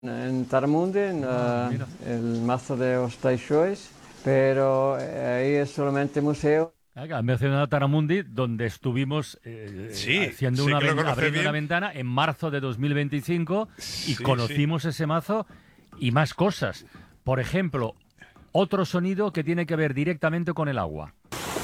En Taramundi, en el mazo de los Taishois, pero ahí es solamente museo. Han mencionado Taramundi, donde estuvimos Sí, haciendo sé que lo conoces abriendo una bien. ventana en marzo de 2025 y Sí, sí. conocimos ese mazo y más cosas. Por ejemplo, otro sonido que tiene que ver directamente con el agua.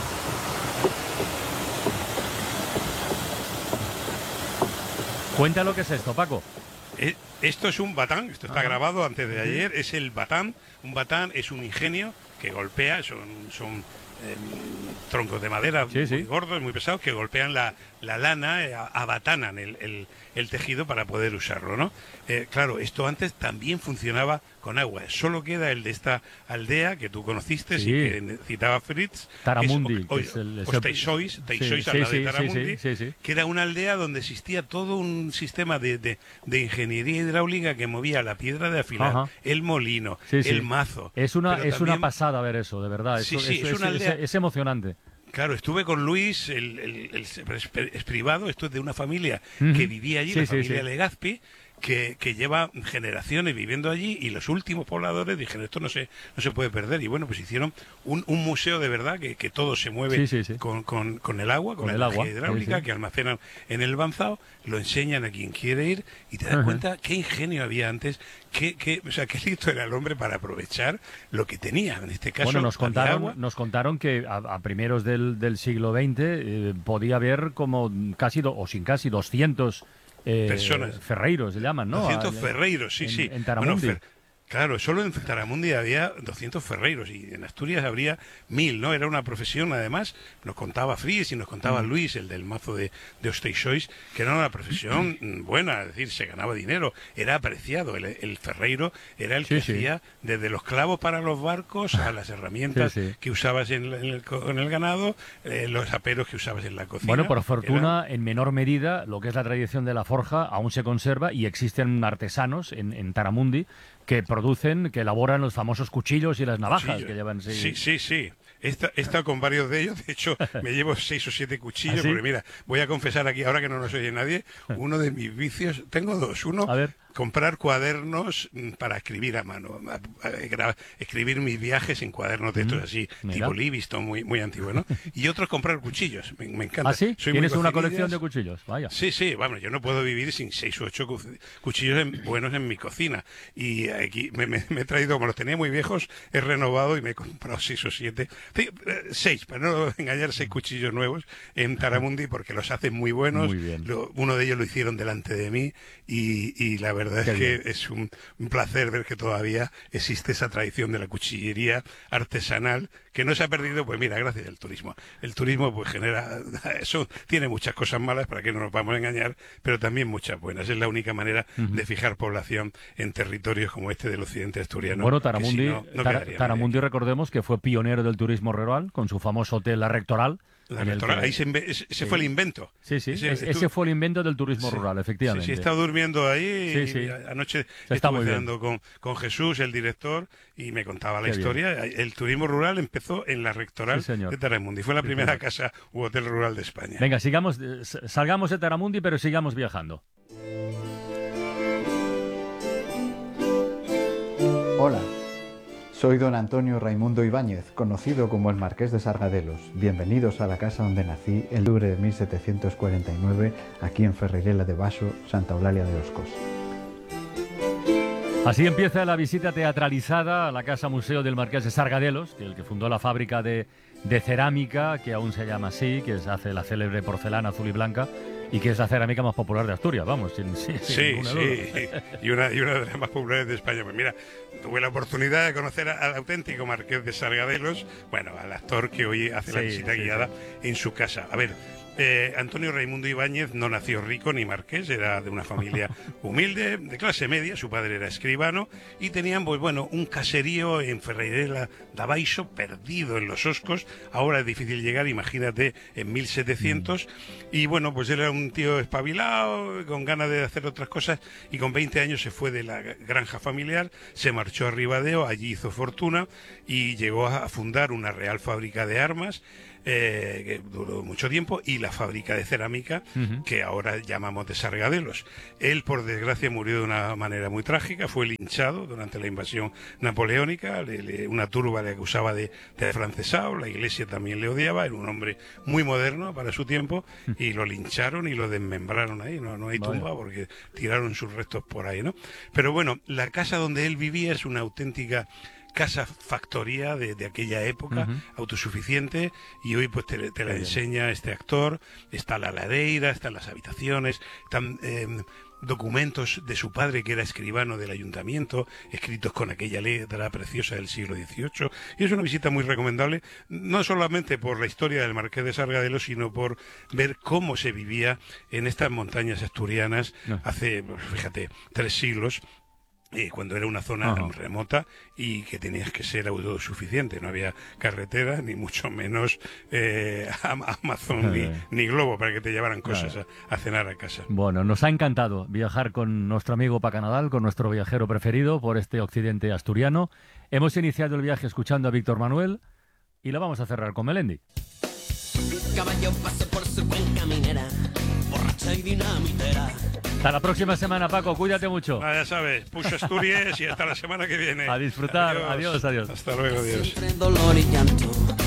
Cuenta lo que es esto, Paco. Esto es un batán, esto está grabado antes de ayer, es el batán. Un batán es un ingenio que golpea, son troncos de madera muy gordos, muy pesados, que golpean la lana, abatanan el tejido para poder usarlo, ¿no? Claro, esto antes también funcionaba con agua, solo queda el de esta aldea que tú conociste y que citaba Fritz, Taramundi, que es Teixois, al lado de Taramundi, que era una aldea donde existía todo un sistema de ingeniería hidráulica que movía la piedra de afilar, el molino, el mazo. Es una pasada ver eso, de verdad. Es una aldea. Es emocionante. Claro, estuve con Luis, es privado, esto es de una familia que vivía allí, la familia Legazpi, que lleva generaciones viviendo allí, y los últimos pobladores dijeron, esto no se puede perder, y bueno, pues hicieron un museo de verdad, que todo se mueve con el agua, con la energía hidráulica que almacenan en el Banzao, lo enseñan a quien quiere ir, y te das cuenta qué ingenio había antes, qué listo era el hombre para aprovechar lo que tenía, en este caso. Bueno, nos contaron que a primeros del siglo XX podía haber como casi, o sin casi, 200 personas. ferreiros se llaman, ¿no? 200 ferreiros, sí. En Taramundi. Bueno, claro, solo en Taramundi había 200 ferreiros y en Asturias habría 1000, ¿no? Era una profesión, además, nos contaba Fries y nos contaba Luis, el del mazo de Osteixois, que era una profesión buena, es decir, se ganaba dinero, era apreciado. El ferreiro era el que hacía desde los clavos para los barcos a las herramientas que usabas en el ganado, los aperos que usabas en la cocina. Bueno, por fortuna, en menor medida, lo que es la tradición de la forja aún se conserva y existen artesanos en Taramundi que producen, que elaboran los famosos cuchillos y las navajas que llevan. Sí. He estado con varios de ellos, de hecho me llevo 6 o 7 cuchillos, porque mira, voy a confesar aquí, ahora que no nos oye nadie, uno de mis vicios, tengo dos. Uno, comprar cuadernos para escribir a mano, escribir mis viajes en cuadernos de estos así, tipo Livingston, muy antiguo, ¿no? Y otro es comprar cuchillos, me encanta. ¿Ah, sí? ¿Tienes una colección de cuchillos? Vaya. Sí, vamos, yo no puedo vivir sin 6 u 8 cuchillos buenos en mi cocina. Y aquí me he traído, como los tenía muy viejos, he renovado y me he comprado 6 o 7, 6, para no engañar, 6 cuchillos nuevos en Taramundi, porque los hacen muy buenos. Muy bien. Uno de ellos lo hicieron delante de mí y la verdad es que es un placer ver que todavía existe esa tradición de la cuchillería artesanal, que no se ha perdido, pues mira, gracias al turismo. El turismo pues genera, eso tiene muchas cosas malas, para que no nos vamos a engañar, pero también muchas buenas. Es la única manera de fijar población en territorios como este del occidente asturiano. Bueno, Taramundi, Taramundi, recordemos que fue pionero del turismo rural con su famoso hotel La Rectoral. Ahí ese fue el invento. Ese fue el invento del turismo rural, efectivamente. Sí, he estado durmiendo ahí. Y anoche estuve cenando con Jesús, el director, y me contaba la historia. El turismo rural empezó en La Rectoral de Taramundi. Fue la primera casa u hotel rural de España. Venga, salgamos de Taramundi, pero sigamos viajando. Hola. Soy don Antonio Raimundo Ibáñez, conocido como el Marqués de Sargadelos. Bienvenidos a la casa donde nací el octubre de 1749, aquí en Ferreguela de Baso, Santa Eulalia de Oscos. Así empieza la visita teatralizada a la Casa Museo del Marqués de Sargadelos, el que fundó la fábrica de cerámica, que aún se llama así, que hace la célebre porcelana azul y blanca, y que es la cerámica más popular de Asturias, vamos, sin ninguna duda. Y una de las más populares de España. Pues mira, tuve la oportunidad de conocer al auténtico Marqués de Sargadelos, bueno, al actor que hoy hace la visita guiada en su casa. A ver, Antonio Raimundo Ibáñez no nació rico ni marqués, era de una familia humilde, de clase media. Su padre era escribano y tenían, pues bueno, un caserío en Ferreirela de Baixo, perdido en los Oscos. Ahora es difícil llegar, imagínate, en 1700. Y bueno, pues él era un tío espabilado, con ganas de hacer otras cosas, y con 20 años se fue de la granja familiar, se marchó a Ribadeo, allí hizo fortuna y llegó a fundar una real fábrica de armas. que duró mucho tiempo, y la fábrica de cerámica que ahora llamamos de Sargadelos. Él, por desgracia, murió de una manera muy trágica, fue linchado durante la invasión napoleónica, una turba le acusaba de afrancesado, la iglesia también le odiaba, era un hombre muy moderno para su tiempo, y lo lincharon y lo desmembraron ahí, no hay tumba porque tiraron sus restos por ahí, ¿no? Pero bueno, la casa donde él vivía es una auténtica casa factoría de aquella época, autosuficiente, y hoy pues te la enseña este actor. Está la ladeira, están las habitaciones, están documentos de su padre, que era escribano del ayuntamiento, escritos con aquella letra preciosa del siglo XVIII, y es una visita muy recomendable, no solamente por la historia del Marqués de Sargadelos, sino por ver cómo se vivía en estas montañas asturianas hace, fíjate, 3 siglos, cuando era una zona remota y que tenías que ser autosuficiente. No había carretera, ni mucho menos Amazon ni Globo para que te llevaran cosas a cenar a casa. Bueno, nos ha encantado viajar con nuestro amigo Paca Nadal, con nuestro viajero preferido por este occidente asturiano. Hemos iniciado el viaje escuchando a Víctor Manuel y lo vamos a cerrar con Melendi. Caballo pase por su cuenca minera, borracha y dinamitera. Hasta la próxima semana, Paco, cuídate mucho. Ya sabes, push Asturias y hasta la semana que viene. A disfrutar, adiós. Hasta luego, adiós. Siempre dolor y llanto.